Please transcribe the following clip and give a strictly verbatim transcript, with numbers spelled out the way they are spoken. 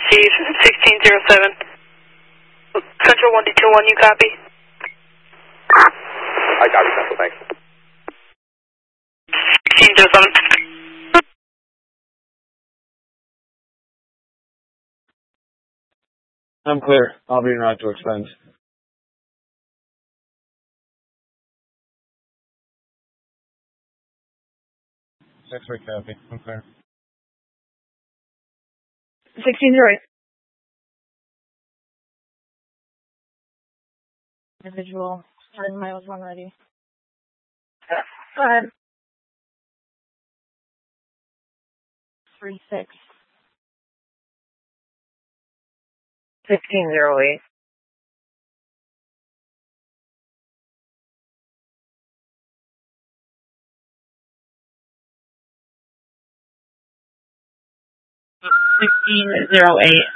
Chief, sixteen zero seven. Central one two two one, you copy? I copy, Central, thanks. sixteen zero seven. I'm clear. I'll be en route to expense. Six three copy. I'm clear. sixteen zero eight. Individual. ten miles one ready. Five. Three six. Fifteen zero eight. Sixteen zero eight.